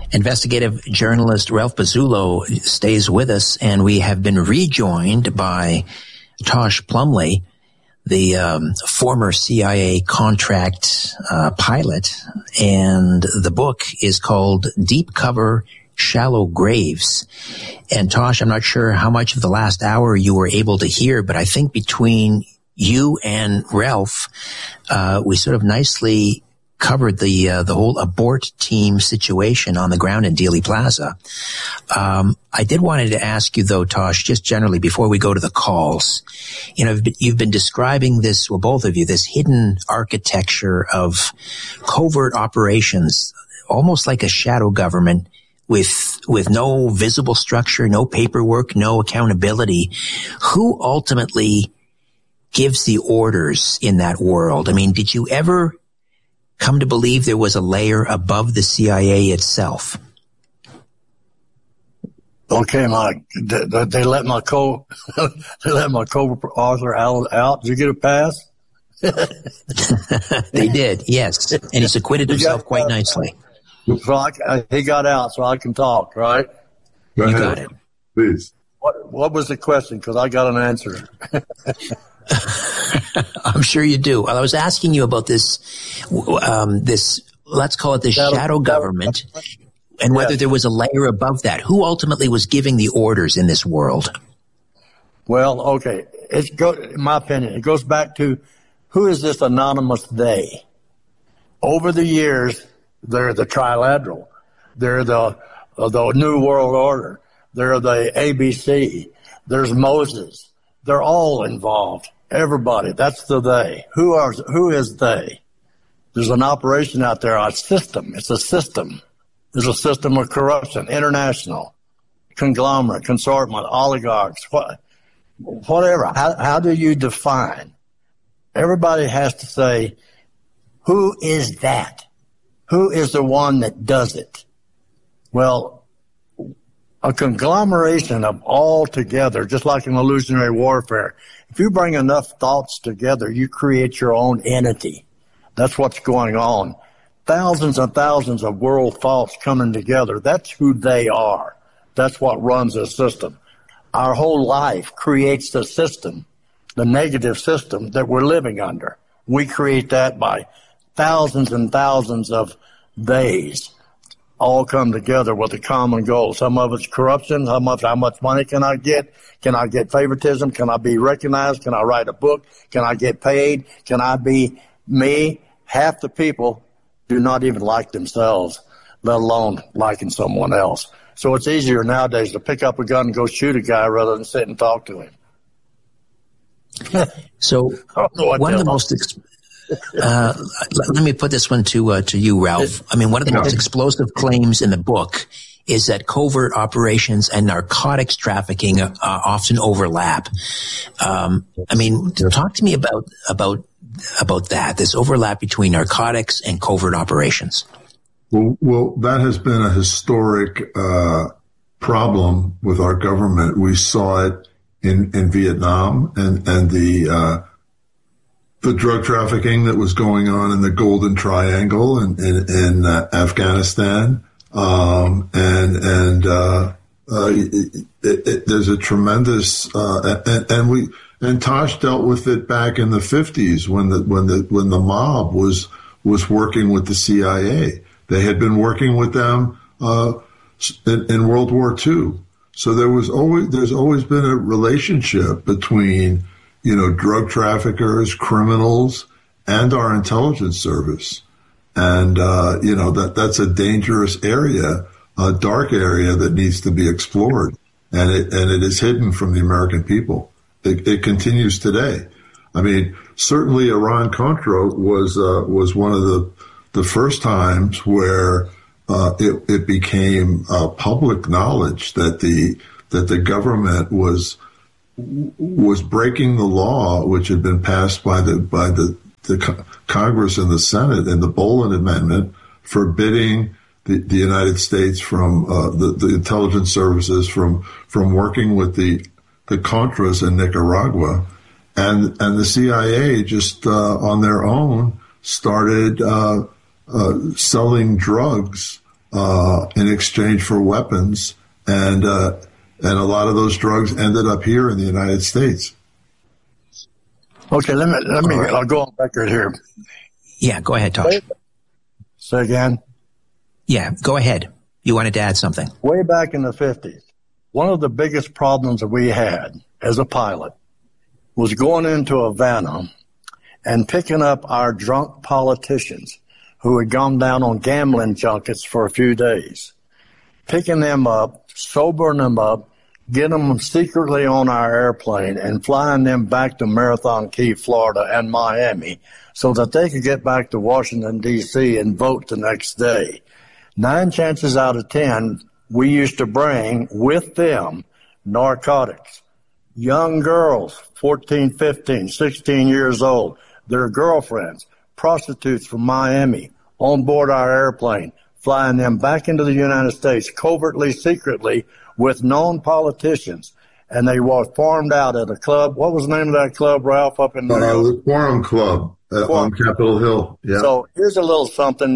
Investigative journalist Ralph Bazzullo stays with us, and we have been rejoined by Tosh Plumley, the former CIA contract pilot, and the book is called Deep Cover, Shallow Graves. And Tosh, I'm not sure how much of the last hour you were able to hear, but I think between you and Ralph, we sort of nicely covered the whole abort team situation on the ground in Dealey Plaza. I did wanted to ask you though, Tosh, just generally before we go to the calls, you've been describing this, well, both of you, this hidden architecture of covert operations, almost like a shadow government with no visible structure, no paperwork, no accountability. Who ultimately gives the orders in that world? I mean, did you ever come to believe there was a layer above the CIA itself? Okay, Mike. They let my co-author out. Did you get a pass? They did, yes. And he's acquitted himself quite nicely. So he got out, so I can talk, right? You got it. Please. What was the question? Because I got an answer. I'm sure you do. Well, I was asking you about this, let's call it the shadow government, and whether there was a layer above that. Who ultimately was giving the orders in this world? Well, okay. In my opinion, it goes back to who is this anonymous they? Over the years, they're the Trilateral. They're the New World Order. They're the ABC. There's Moses. They're all involved. Everybody. That's the they. Who is they? There's an operation out there, a system. It's a system. There's a system of corruption, international, conglomerate, consortium, oligarchs, whatever. How do you define? Everybody has to say, who is that? Who is the one that does it? Well, a conglomeration of all together, just like in illusionary warfare. If you bring enough thoughts together, you create your own entity. That's what's going on. Thousands and thousands of world thoughts coming together. That's who they are. That's what runs a system. Our whole life creates the system, the negative system that we're living under. We create that by thousands and thousands of theys all come together with a common goal. Some of it's corruption. How much money can I get? Can I get favoritism? Can I be recognized? Can I write a book? Can I get paid? Can I be me? Half the people do not even like themselves, let alone liking someone else. So it's easier nowadays to pick up a gun and go shoot a guy rather than sit and talk to him. So one of the most let me put this one to you, Ralph. I mean, one of the most explosive claims in the book is that covert operations and narcotics trafficking often overlap. I mean, talk to me about that, this overlap between narcotics and covert operations. Well, that has been a historic problem with our government. We saw it in Vietnam and the drug trafficking that was going on in the Golden Triangle in Afghanistan. There's a tremendous, and Tosh dealt with it back in the 50s when the mob was working with the CIA. They had been working with them, in World War II. So there's always been a relationship between, drug traffickers, criminals, and our intelligence service. And, that's a dangerous area, a dark area that needs to be explored. And it is hidden from the American people. It continues today. I mean, certainly Iran-Contra was one of the first times where, it became public knowledge that the government was breaking the law, which had been passed by the Congress and the Senate and the Boland Amendment, forbidding the United States from the intelligence services from working with the Contras in Nicaragua, and the CIA just on their own started selling drugs in exchange for weapons, and a lot of those drugs ended up here in the United States. Okay, let me. Right. I'll go on record here. Yeah, go ahead, Tosh. Say again. Yeah, go ahead. You wanted to add something. Way back in the 50s, one of the biggest problems that we had as a pilot was going into Havana and picking up our drunk politicians who had gone down on gambling junkets for a few days, picking them up, sobering them up, getting them secretly on our airplane and flying them back to Marathon Key, Florida and Miami so that they could get back to Washington, D.C. and vote the next day. 9 chances out of 10, we used to bring with them narcotics. Young girls, 14, 15, 16 years old, their girlfriends, prostitutes from Miami, on board our airplane, flying them back into the United States covertly, secretly, with known politicians. And they were farmed out at a club. What was the name of that club, Ralph, up in New York? The Quorum Club on Capitol Hill. Yeah. So here's a little something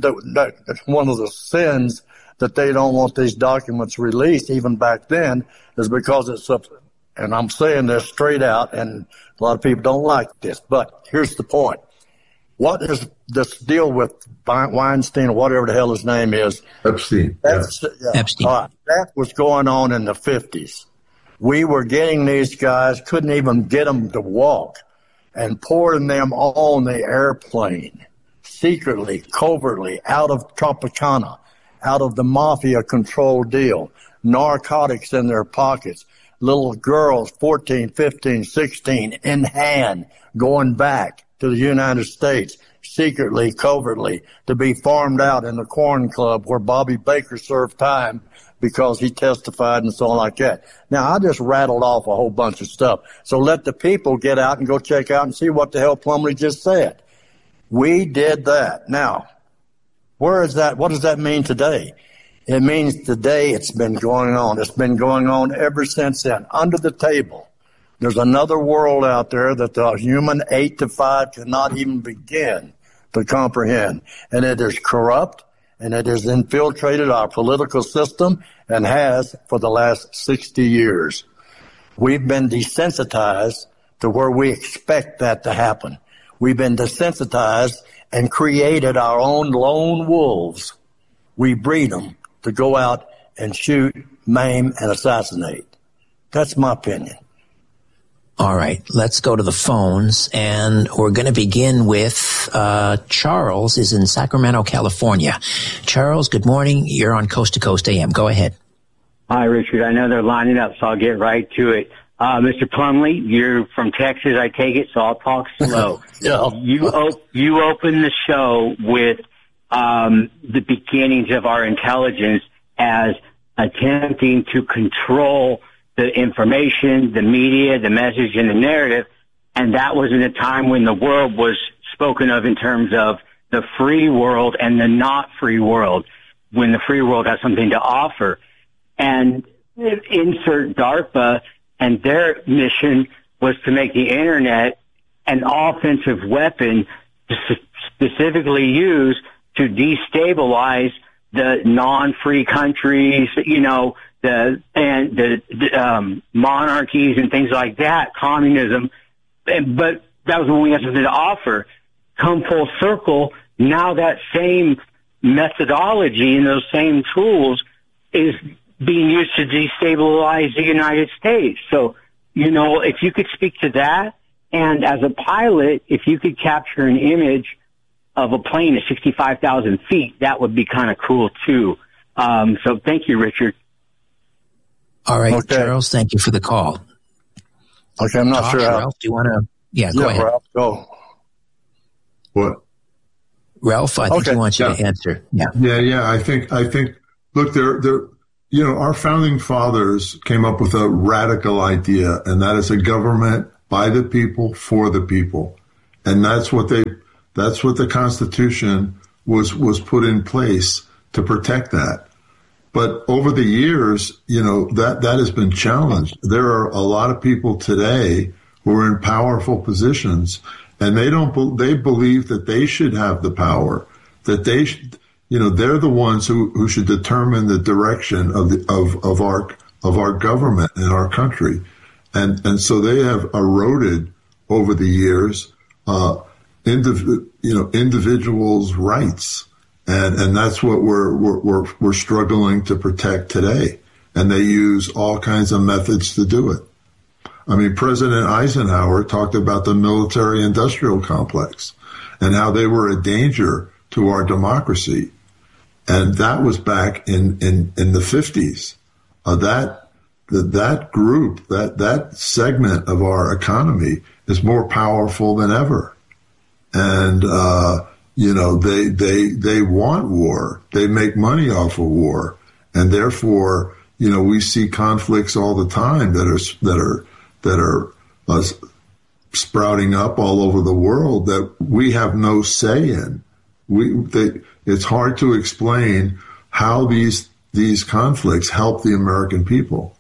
that one of the sins that they don't want these documents released, even back then, is because it's up. And I'm saying this straight out, and a lot of people don't like this. But here's the point. What is this deal with Weinstein or whatever the hell his name is? Epstein. Epstein. That was going on in the 50s. We were getting these guys, couldn't even get them to walk, and pouring them on the airplane, secretly, covertly, out of Tropicana, out of the mafia control deal, narcotics in their pockets, little girls, 14, 15, 16, in hand, going back to the United States, secretly, covertly, to be farmed out in the Corn Club where Bobby Baker served time because he testified and so on like that. Now, I just rattled off a whole bunch of stuff. So let the people get out and go check out and see what the hell Plumlee just said. We did that. Now, where is that? What does that mean today? It means today it's been going on. It's been going on ever since then, under the table. There's another world out there that the human 8 to 5 cannot even begin to comprehend. And it is corrupt, and it has infiltrated our political system and has for the last 60 years. We've been desensitized to where we expect that to happen. We've been desensitized and created our own lone wolves. We breed them to go out and shoot, maim, and assassinate. That's my opinion. All right, let's go to the phones, and we're going to begin with Charles is in Sacramento, California. Charles, good morning. You're on Coast to Coast AM. Go ahead. Hi, Richard. I know they're lining up, so I'll get right to it. Mr. Plumlee, you're from Texas, I take it, so I'll talk slow. Yeah. You opened the show with the beginnings of our intelligence as attempting to control the information, the media, the message, and the narrative. And that was in a time when the world was spoken of in terms of the free world and the not free world, when the free world has something to offer. And insert DARPA, and their mission was to make the internet an offensive weapon specifically used to destabilize the non-free countries, you know, the monarchies and things like that, communism. But that was when we had something to offer. Come full circle, now that same methodology and those same tools is being used to destabilize the United States. So, you know, if you could speak to that, and as a pilot, if you could capture an image of a plane at 65,000 feet, that would be kind of cool too. So thank you, Richard. All right, okay. Charles, thank you for the call. Okay, I'm not sure how. Ralph, do you want to? Yeah, go ahead. Ralph, go. What? Ralph, I think he wants you to answer. Yeah. I think. Look, our founding fathers came up with a radical idea, and that is a government by the people for the people, and that's what the Constitution was put in place to protect that. But over the years, that has been challenged. There are a lot of people today who are in powerful positions, and they believe that they should have the power, that they should, they're the ones who should determine the direction of our government and our country. And so they have eroded over the years, individuals' rights. And that's what we're struggling to protect today. And they use all kinds of methods to do it. I mean, President Eisenhower talked about the military-industrial complex and how they were a danger to our democracy. And that was back in the 50s. That group, that segment of our economy is more powerful than ever. And, they want war. They make money off of war. And therefore, we see conflicts all the time that are sprouting up all over the world that we have no say in. It's hard to explain how these conflicts help the American people.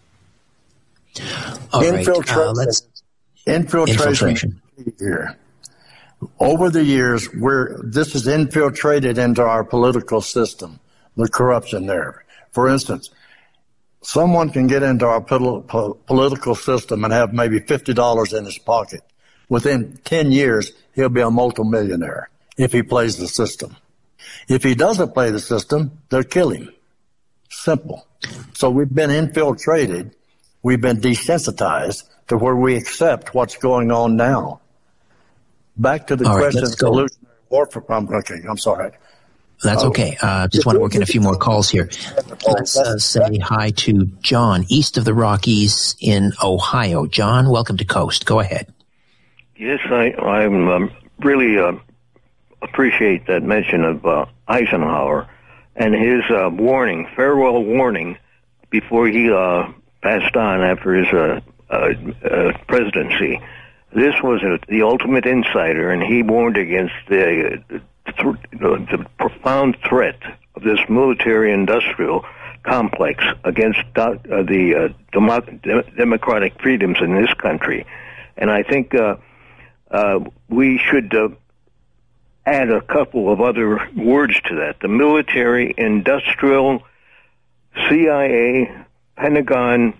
Infiltration here. Over the years, this is infiltrated into our political system, the corruption there. For instance, someone can get into our political system and have maybe $50 in his pocket. Within 10 years, he'll be a multimillionaire if he plays the system. If he doesn't play the system, they'll kill him. Simple. So we've been infiltrated. We've been desensitized to where we accept what's going on now. Back to the question of evolutionary warfare. Okay, I'm sorry. That's okay. Just want to work in a few more calls here. Let's say hi to John, east of the Rockies in Ohio. John, welcome to Coast. Go ahead. Yes, I'm really appreciate that mention of Eisenhower and his farewell warning, before he passed on after his presidency. This was the ultimate insider, and he warned against the profound threat of this military-industrial complex against the democratic freedoms in this country. And I think we should add a couple of other words to that. The military-industrial, CIA, Pentagon,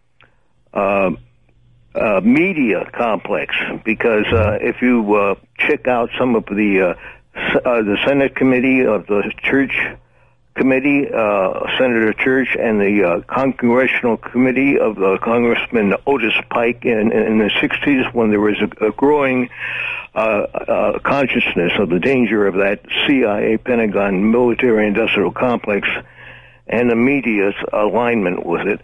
media complex, because if you check out some of the Senate committee of the Church Committee, Senator Church, and the Congressional Committee of Congressman Otis Pike in the 60s, when there was a growing consciousness of the danger of that CIA, Pentagon, military-industrial complex, and the media's alignment with it.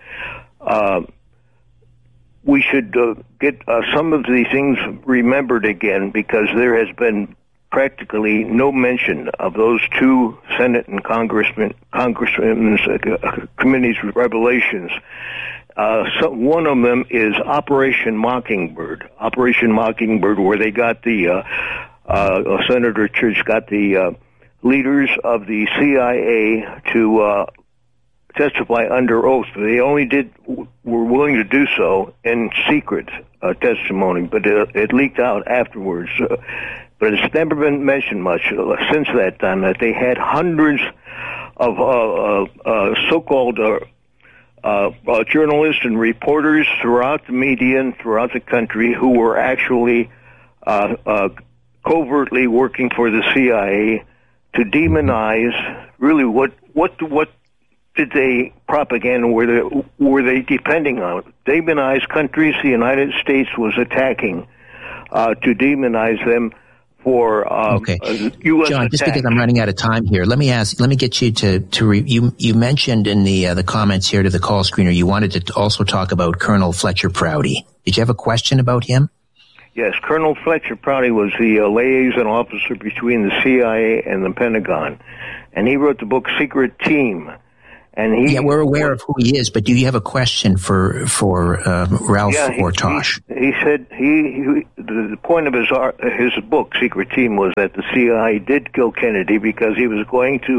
We should get some of these things remembered again, because there has been practically no mention of those two Senate and Congressmen's committees' revelations. So one of them is Operation Mockingbird. Operation Mockingbird, where they got the Senator Church got the leaders of the CIA to testify under oath. They only were willing to do so in secret testimony, but it leaked out afterwards. But it's never been mentioned much since that time, that they had hundreds of so-called journalists and reporters throughout the media and throughout the country who were actually covertly working for the CIA to demonize really what did they propaganda were they depending on? Demonized countries the United States was attacking to demonize them for U.S. John, just attack. because I'm running out of time here, let me get you you mentioned in the comments here to the call screener, you wanted to also talk about Colonel Fletcher Prouty. Did you have a question about him? Yes, Colonel Fletcher Prouty was the liaison officer between the CIA and the Pentagon, and he wrote the book Secret Team. And we're aware of who he is, but do you have a question for Ralph or Tosh? He said the point of his book, Secret Team, was that the CIA did kill Kennedy because he was going to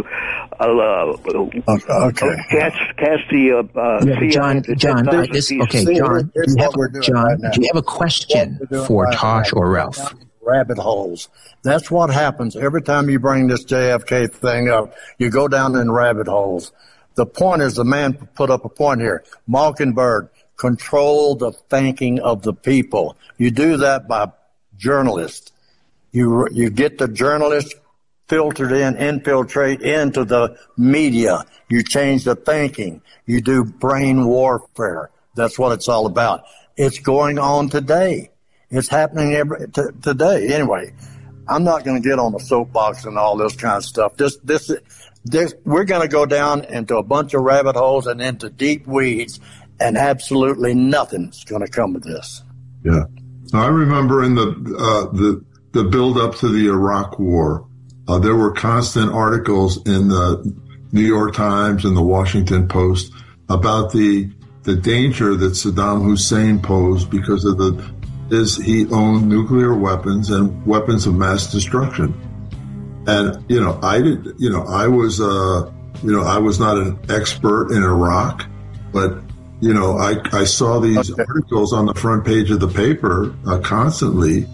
cast the CIA. John, do you have a question for Tosh or Ralph? rabbit holes. That's what happens every time you bring this JFK thing up. You go down in rabbit holes. The point is, the man put up a point here. Mockingbird, control the thinking of the people. You do that by journalists. You get the journalists filtered infiltrate into the media. You change the thinking. You do brain warfare. That's what it's all about. It's going on today. It's happening today. Anyway, I'm not going to get on the soapbox and all this kind of stuff. We're going to go down into a bunch of rabbit holes and into deep weeds, and absolutely nothing's going to come of this. Yeah. I remember in the build up to the Iraq War, there were constant articles in the New York Times and the Washington Post about the danger that Saddam Hussein posed because of he owned nuclear weapons and weapons of mass destruction. And, I was not an expert in Iraq, but, I saw these articles on the front page of the paper constantly.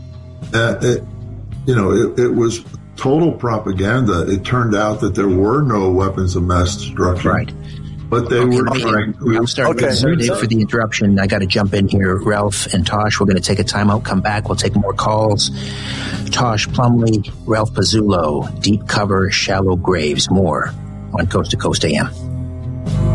It was total propaganda. It turned out that there were no weapons of mass destruction. Right. But they were trying to... Sorry, Dave, for the interruption. I got to jump in here. Ralph and Tosh, we're going to take a timeout, come back. We'll take more calls. Tosh Plumley, Ralph Pazzullo, Deep Cover, Shallow Graves. More on Coast to Coast AM.